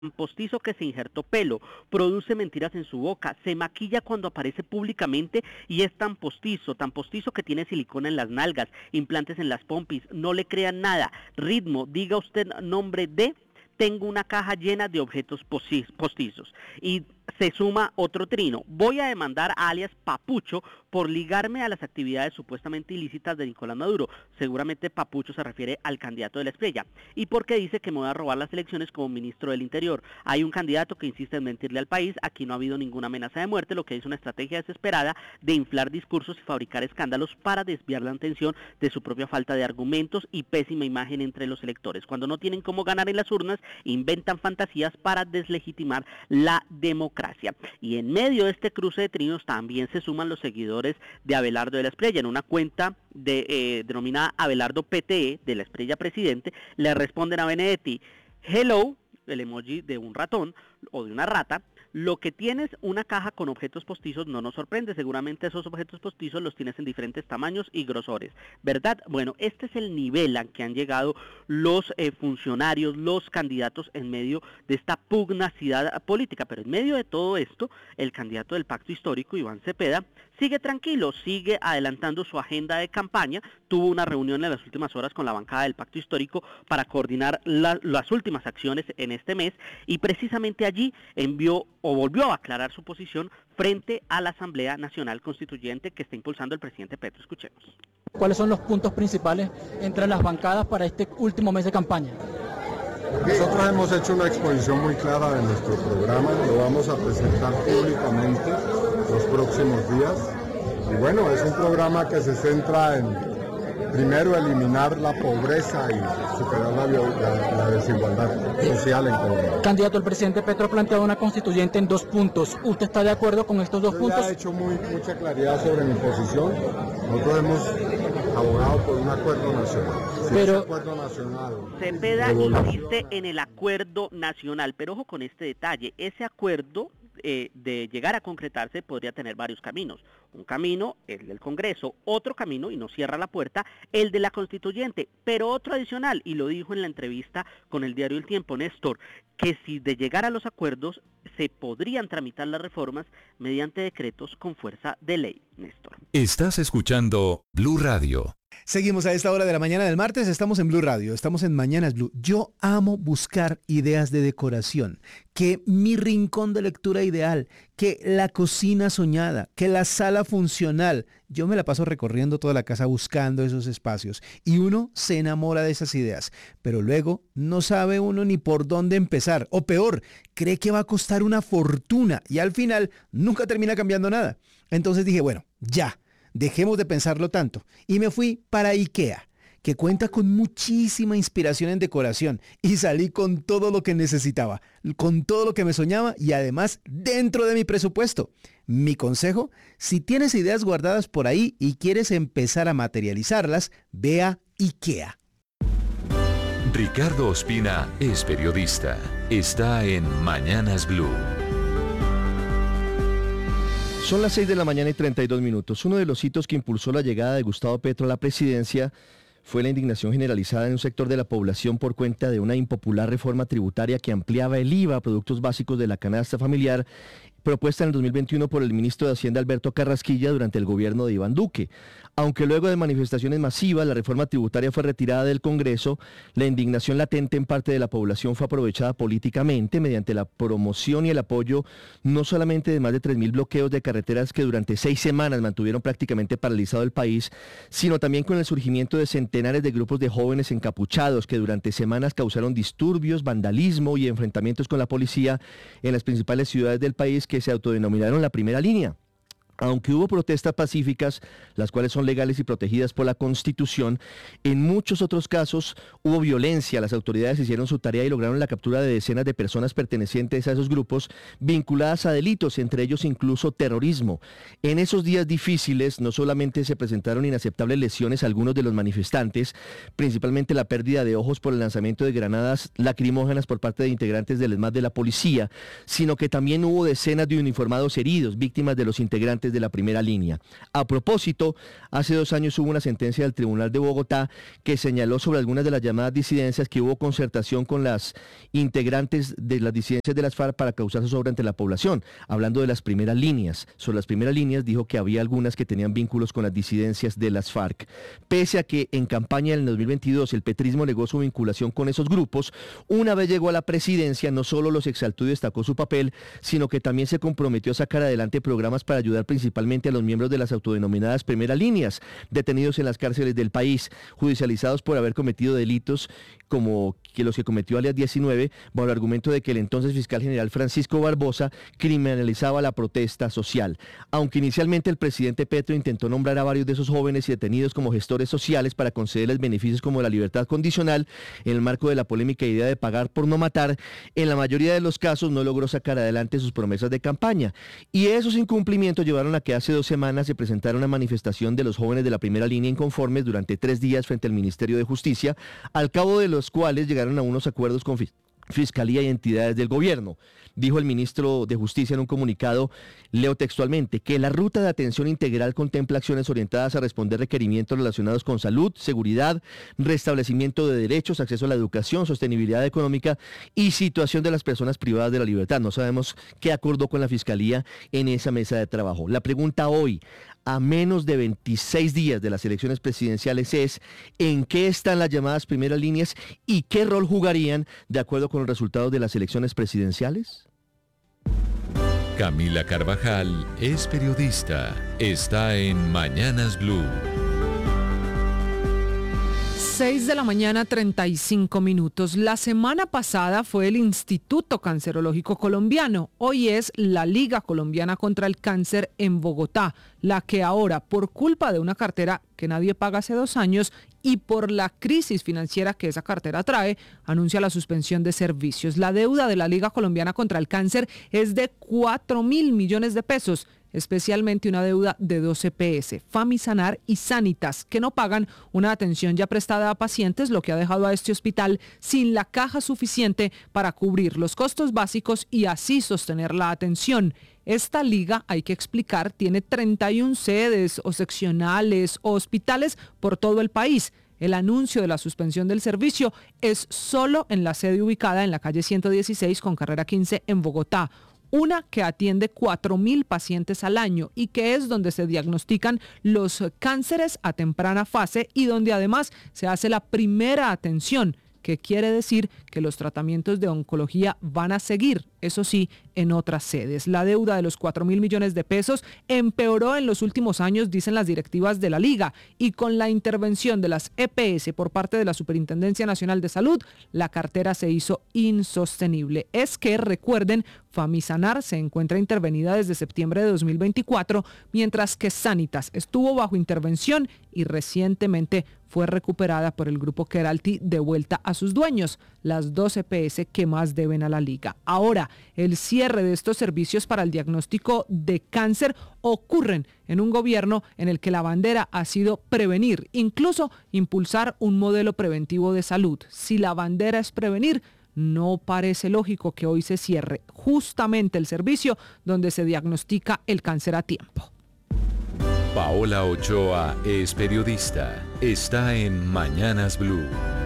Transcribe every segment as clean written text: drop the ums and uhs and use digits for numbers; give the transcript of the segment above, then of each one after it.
postizo que se injertó pelo, produce mentiras en su boca, se maquilla cuando aparece públicamente y es tan postizo que tiene silicona en las nalgas, implantes en las pompis, no le crean nada. Ritmo, diga usted nombre de, tengo una caja llena de objetos postizos. Y se suma otro trino, voy a demandar a alias Papucho por ligarme a las actividades supuestamente ilícitas de Nicolás Maduro. Seguramente Papucho se refiere al candidato de la Estrella. Y porque dice que me voy a robar las elecciones como ministro del Interior. Hay un candidato que insiste en mentirle al país, aquí no ha habido ninguna amenaza de muerte, lo que es una estrategia desesperada de inflar discursos y fabricar escándalos para desviar la atención de su propia falta de argumentos y pésima imagen entre los electores. Cuando no tienen cómo ganar en las urnas, inventan fantasías para deslegitimar la democracia. Y en medio de este cruce de trinos también se suman los seguidores de Abelardo de la Espriella. En una cuenta denominada Abelardo PTE de la Espriella Presidente, le responden a Benedetti: hello, el emoji de un ratón o de una rata. Lo que tienes una caja con objetos postizos no nos sorprende, seguramente esos objetos postizos los tienes en diferentes tamaños y grosores, ¿verdad? Bueno, este es el nivel al que han llegado los funcionarios, los candidatos en medio de esta pugnacidad política, pero en medio de todo esto, el candidato del Pacto Histórico, Iván Cepeda, sigue tranquilo, sigue adelantando su agenda de campaña, tuvo una reunión en las últimas horas con la bancada del Pacto Histórico para coordinar las últimas acciones en este mes y precisamente allí envió o volvió a aclarar su posición frente a la Asamblea Nacional Constituyente que está impulsando el presidente Petro. Escuchemos. ¿Cuáles son los puntos principales entre las bancadas para este último mes de campaña? Nosotros hemos hecho una exposición muy clara de nuestro programa, lo vamos a presentar públicamente los próximos días. Y bueno, es un programa que se centra en, primero, eliminar la pobreza y superar la desigualdad social en Colombia. Candidato, el presidente Petro ha planteado una constituyente en 2 puntos. ¿Usted está de acuerdo con estos 2 puntos? Yo ya he hecho mucha claridad sobre mi posición. Nosotros hemos abogado por un acuerdo nacional. Sí, pero acuerdo nacional. Cepeda insiste en el acuerdo nacional, pero ojo con este detalle, ese acuerdo de llegar a concretarse podría tener varios caminos. Un camino, el del Congreso, otro camino, y no cierra la puerta, el de la Constituyente, pero otro adicional, y lo dijo en la entrevista con el diario El Tiempo, Néstor, que si de llegar a los acuerdos se podrían tramitar las reformas mediante decretos con fuerza de ley, Néstor. Estás escuchando Blue Radio. Seguimos a esta hora de la mañana del martes, estamos en Blue Radio, estamos en Mañanas Blue. Yo amo buscar ideas de decoración, que mi rincón de lectura ideal, que la cocina soñada, que la sala funcional. Yo me la paso recorriendo toda la casa buscando esos espacios y uno se enamora de esas ideas, pero luego no sabe uno ni por dónde empezar, o peor, cree que va a costar una fortuna y al final nunca termina cambiando nada. Entonces dije, bueno, ya. Dejemos de pensarlo tanto y me fui para IKEA, que cuenta con muchísima inspiración en decoración y salí con todo lo que necesitaba, con todo lo que me soñaba y además dentro de mi presupuesto. Mi consejo, si tienes ideas guardadas por ahí y quieres empezar a materializarlas, ve a IKEA. Ricardo Ospina es periodista. Está en Mañanas Blue. Son las 6 de la mañana y 32 minutos. Uno de los hitos que impulsó la llegada de Gustavo Petro a la presidencia fue la indignación generalizada en un sector de la población por cuenta de una impopular reforma tributaria que ampliaba el IVA a productos básicos de la canasta familiar, propuesta en el 2021 por el ministro de Hacienda Alberto Carrasquilla durante el gobierno de Iván Duque. Aunque luego de manifestaciones masivas la reforma tributaria fue retirada del Congreso, la indignación latente en parte de la población fue aprovechada políticamente mediante la promoción y el apoyo no solamente de más de 3.000 bloqueos de carreteras que durante 6 semanas mantuvieron prácticamente paralizado el país, sino también con el surgimiento de centenares de grupos de jóvenes encapuchados que durante semanas causaron disturbios, vandalismo y enfrentamientos con la policía en las principales ciudades del país que se autodenominaron la primera línea. Aunque hubo protestas pacíficas, las cuales son legales y protegidas por la Constitución, en muchos otros casos hubo violencia. Las autoridades hicieron su tarea y lograron la captura de decenas de personas pertenecientes a esos grupos vinculadas a delitos, entre ellos incluso terrorismo. En esos días difíciles no solamente se presentaron inaceptables lesiones a algunos de los manifestantes, principalmente la pérdida de ojos por el lanzamiento de granadas lacrimógenas por parte de integrantes del ESMAD de la policía, sino que también hubo decenas de uniformados heridos, víctimas de los integrantes jóvenes de la primera línea. A propósito, hace 2 años hubo una sentencia del Tribunal de Bogotá que señaló sobre algunas de las llamadas disidencias que hubo concertación con las integrantes de las disidencias de las FARC para causar zozobra entre la población. Hablando de las primeras líneas, sobre las primeras líneas dijo que había algunas que tenían vínculos con las disidencias de las FARC. Pese a que en campaña del 2022 el petrismo negó su vinculación con esos grupos, una vez llegó a la presidencia no solo los exaltó y destacó su papel, sino que también se comprometió a sacar adelante programas para ayudar principalmente a los miembros de las autodenominadas primeras líneas, detenidos en las cárceles del país, judicializados por haber cometido delitos como que los que cometió alias 19, bajo el argumento de que el entonces fiscal general Francisco Barbosa criminalizaba la protesta social. Aunque inicialmente el presidente Petro intentó nombrar a varios de esos jóvenes y detenidos como gestores sociales para concederles beneficios como la libertad condicional, en el marco de la polémica idea de pagar por no matar, en la mayoría de los casos no logró sacar adelante sus promesas de campaña. Y esos incumplimientos llevaron a que hace 2 semanas se presentara una manifestación de los jóvenes de la primera línea inconformes durante 3 días frente al Ministerio de Justicia, al cabo de los cuales llegaron a unos acuerdos con Fiscalía y entidades del gobierno. Dijo el ministro de Justicia en un comunicado, leo textualmente, que la ruta de atención integral contempla acciones orientadas a responder requerimientos relacionados con salud, seguridad, restablecimiento de derechos, acceso a la educación, sostenibilidad económica y situación de las personas privadas de la libertad. No sabemos qué acordó con la Fiscalía en esa mesa de trabajo. La pregunta hoy, a menos de 26 días de las elecciones presidenciales, es ¿en qué están las llamadas primeras líneas y qué rol jugarían de acuerdo con los resultados de las elecciones presidenciales? Camila Carvajal es periodista. Está en Mañanas Blue. 6 de la mañana, 35 minutos. La semana pasada fue el Instituto Cancerológico Colombiano. Hoy es la Liga Colombiana contra el Cáncer en Bogotá, la que ahora, por culpa de una cartera que nadie paga hace 2 años y por la crisis financiera que esa cartera trae, anuncia la suspensión de servicios. La deuda de la Liga Colombiana contra el Cáncer es de 4.000 millones de pesos. Especialmente una deuda de 2 EPS, Famisanar y Sanitas, que no pagan una atención ya prestada a pacientes, lo que ha dejado a este hospital sin la caja suficiente para cubrir los costos básicos y así sostener la atención. Esta liga, hay que explicar, tiene 31 sedes o seccionales o hospitales por todo el país. El anuncio de la suspensión del servicio es solo en la sede ubicada en la calle 116 con carrera 15 en Bogotá. Una que atiende 4.000 pacientes al año y que es donde se diagnostican los cánceres a temprana fase y donde además se hace la primera atención, que quiere decir que los tratamientos de oncología van a seguir, eso sí, en otras sedes. La deuda de los 4.000 millones de pesos empeoró en los últimos años, dicen las directivas de la Liga, y con la intervención de las EPS por parte de la Superintendencia Nacional de Salud, la cartera se hizo insostenible. Es que, recuerden, Famisanar se encuentra intervenida desde septiembre de 2024, mientras que Sanitas estuvo bajo intervención y recientemente fue recuperada por el grupo Keralty de vuelta a sus dueños, las 2 EPS que más deben a la Liga. Ahora, el cierre de estos servicios para el diagnóstico de cáncer ocurren en un gobierno en el que la bandera ha sido prevenir, incluso impulsar un modelo preventivo de salud. Si la bandera es prevenir, no parece lógico que hoy se cierre justamente el servicio donde se diagnostica el cáncer a tiempo. Paola Ochoa es periodista. Está en Mañanas Blue.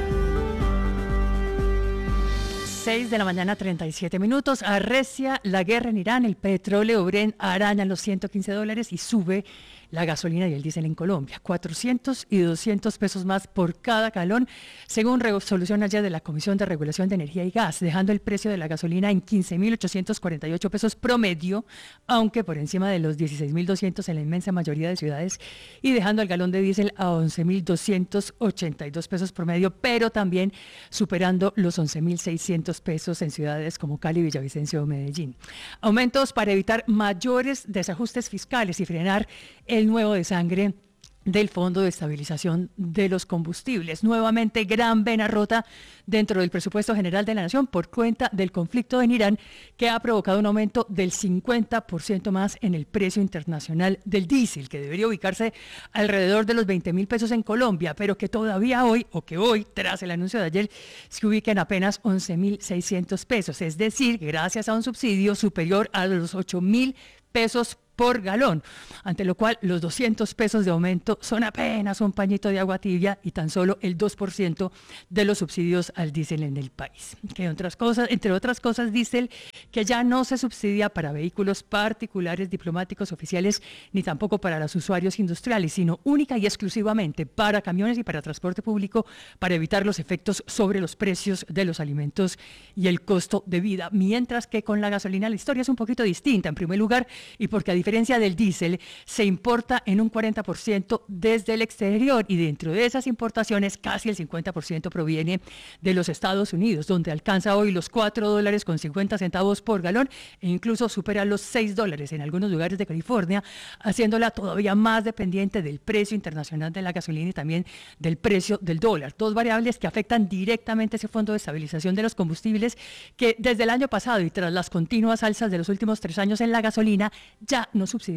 6 de la mañana, 37 minutos. Arrecia la guerra en Irán. El petróleo Brent araña los $115 y sube la gasolina y el diésel en Colombia. 400 y 200 pesos más por cada galón, según resolución ayer de la Comisión de Regulación de Energía y Gas, dejando el precio de la gasolina en 15.848 pesos promedio, aunque por encima de los 16.200 en la inmensa mayoría de ciudades, y dejando el galón de diésel a 11.282 pesos promedio, pero también superando los 11.600 pesos en ciudades como Cali, Villavicencio o Medellín. Aumentos para evitar mayores desajustes fiscales y frenar el nuevo desangre del Fondo de Estabilización de los Combustibles. Nuevamente, gran vena rota dentro del presupuesto general de la Nación por cuenta del conflicto en Irán, que ha provocado un aumento del 50% más en el precio internacional del diésel, que debería ubicarse alrededor de los 20.000 pesos en Colombia, pero que todavía hoy, tras el anuncio de ayer, se ubica en apenas 11.600 pesos. Es decir, gracias a un subsidio superior a los 8.000 pesos por galón, ante lo cual los 200 pesos de aumento son apenas un pañito de agua tibia y tan solo el 2% de los subsidios al diésel en el país. Que entre otras cosas, diésel que ya no se subsidia para vehículos particulares, diplomáticos, oficiales, ni tampoco para los usuarios industriales, sino única y exclusivamente para camiones y para transporte público, para evitar los efectos sobre los precios de los alimentos y el costo de vida. Mientras que con la gasolina la historia es un poquito distinta, en primer lugar, y porque a diferencia del diésel, se importa en un 40% desde el exterior, y dentro de esas importaciones casi el 50% proviene de los Estados Unidos, donde alcanza hoy los $4.50 por galón e incluso supera los $6 en algunos lugares de California, haciéndola todavía más dependiente del precio internacional de la gasolina y también del precio del dólar. Dos variables que afectan directamente ese fondo de estabilización de los combustibles que desde el año pasado y tras las continuas alzas de los últimos 3 años en la gasolina ya no subsidia